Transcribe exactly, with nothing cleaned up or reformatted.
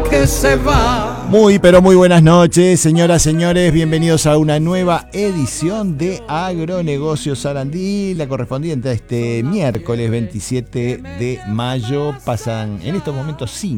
que se va. Muy, pero muy buenas noches, señoras, señores. Bienvenidos a una nueva edición de Agronegocios Sarandí, la correspondiente a este miércoles veintisiete de mayo. Pasan en estos momentos cinco